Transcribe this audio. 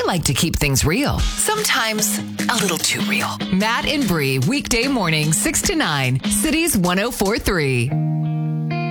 They like to keep things real, sometimes a little too real. Matt and Bree, weekday morning, 6 to 9, Cities 104.3.